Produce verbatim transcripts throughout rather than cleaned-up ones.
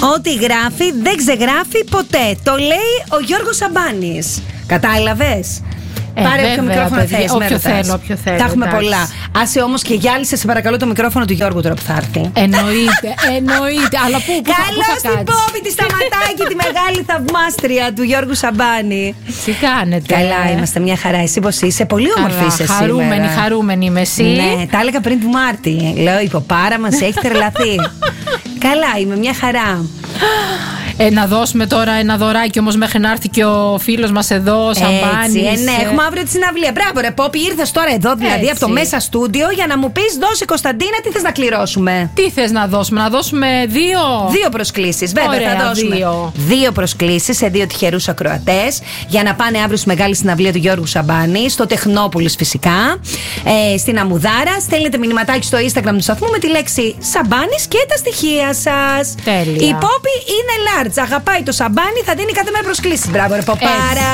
Ό,τι γράφει δεν ξεγράφει ποτέ. Το λέει ο Γιώργος Σαμπάνης. Κατάλαβες? Ε, Πάρε βέβαια, όποιο μικρόφωνο παιδιά, θες. όποιο θέλω, όποιο θέλω. Τα έχουμε εντάξει. πολλά. Άσε όμως και γυάλισε, σε παρακαλώ, το μικρόφωνο του Γιώργου τώρα που θα έρθει. Εννοείται, εννοείται. Αλλά πού, πού, θα- πού Καλώς θα την κάτσεις? Πόπη, τη Σταματάκη, τη μεγάλη θαυμάστρια του Γιώργου Σαμπάνη. Τι κάνετε? Καλά, είμαστε, μια χαρά. Εσύ πώς είσαι? Πολύ όμορφη είσαι σήμερα. Χαρούμενη, χαρούμενη είμαι εσύ. Ναι, τα έλεγα πριν του Μάρτη. Λέω, η Ποπάρα μας έχει τρελαθεί. Καλά, είμαι, μια χαρά. Ε, να δώσουμε τώρα ένα δωράκι όμως μέχρι να έρθει και ο φίλος μας εδώ, ο Σαμπάνης. Έτσι, ε, ναι, έχουμε αύριο τη συναυλία. Μπράβο, ρε Πόπη, ήρθες τώρα εδώ, δηλαδή Έτσι. από το μέσα στούντιο για να μου πεις, δώσε Κωνσταντίνα, τι θες να κληρώσουμε. Τι θες να δώσουμε, να δώσουμε δύο. Δύο προσκλήσεις, βέβαια. Ωραία, θα δώσουμε δύο. δύο προσκλήσεις σε δύο τυχερούς ακροατές για να πάνε αύριο στη μεγάλη συναυλία του Γιώργου Σαμπάνη, στο Τεχνόπολης φυσικά, ε, στην Αμουδάρα. Στέλνετε μηνυματάκι στο Instagram του σταθμού με τη λέξη Σαμπάνης και τα στοιχεία σας. Τέλεια. Η Πόπη είναι large. Αγαπάει το Σαμπάνι, θα δίνει κάθε μέρα προσκλήσεις. Μπράβο, ρε Ποπάρα.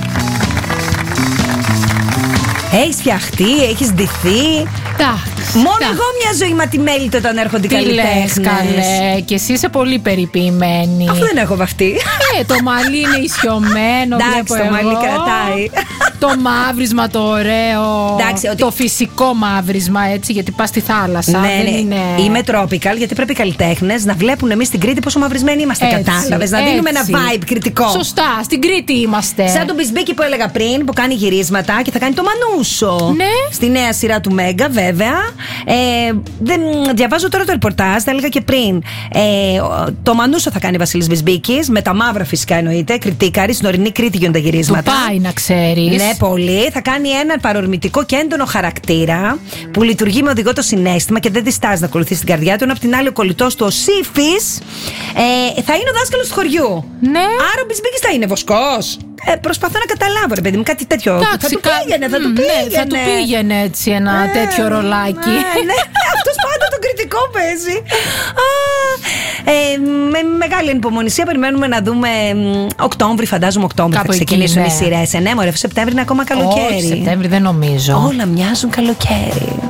Έχεις φτιαχτεί, έχεις ντυθεί. Εντάξει. Μόνο εντάξει. εγώ μια ζωή ματιμέλιτο όταν έρχονται οι Τι λες, καλλιτέχνες. καλέ. Και εσύ είσαι πολύ περιποιημένη. Αφού δεν έχω βαφτεί. Ε, το μαλλί είναι ισιωμένο. Εντάξει, βλέπω το μαλλί εγώ. κρατάει. Το μαύρισμα το ωραίο. Εντάξει, ότι- Το φυσικό μαύρισμα, έτσι, γιατί πας στη θάλασσα. Ναι, δεν ναι. είναι... Είμαι tropical γιατί πρέπει οι καλλιτέχνες να βλέπουν εμείς στην Κρήτη πόσο μαυρισμένοι είμαστε. Έτσι, Κατάλαβες. Να δίνουμε ένα έτσι. vibe κριτικό. Σωστά, στην Κρήτη είμαστε. Σαν τον Μπισμπίκη που έλεγα πριν, που κάνει γυρίσματα και θα κάνει το Μανούσο. Ναι. Στη νέα σειρά του Μέγκα, βέβαια. Ε, δεν, διαβάζω τώρα το ρεπορτάζ, τα έλεγα και πριν. Ε, ο- το Μανούσο θα κάνει ο Βασίλης Μπισμπίκης, με τα μαύρα φυσικά εννοείται. Κριτήκαρη, στην ορεινή Κρήτη γίνονται Του γυρίσματα. πάει να ξέρεις. Ναι, πολύ. Θα κάνει έναν παρορμητικό και έντονο χαρακτήρα που λειτουργεί με οδηγό το συναίσθημα και δεν διστάζει να ακολουθεί στην καρδιά του. Ενώ απ' την άλλη, ο κολλητός του, ο Σύφης, ε, θα είναι ο δάσκαλος του χωριού. Ναι. Άρα ο Μπισμπίκης θα είναι βοσκός. Ε, προσπαθώ να καταλάβω, ρε παιδί μου, κάτι τέτοιο. Εντάξει, θα του κα- πήγαινε, θα του Μμ, πήγαινε. ναι, θα του πήγαινε έτσι ένα Ε, τέτοιο ρολάκι. Ναι, ναι, αυτός πάντα τον κριτικό παίζει. Α, ε, με μεγάλη ανυπομονησία περιμένουμε να δούμε μ, Οκτώβρη, φαντάζομαι Οκτώβρη θα Κάπου εκεί, ξεκινήσουν ναι. οι σειρές. Ε, ναι, μωρέ, Σεπτέμβρη είναι ακόμα καλοκαίρι. Όχι, Σεπτέμβρη δεν νομίζω. Όλα μοιάζουν καλοκαίρι.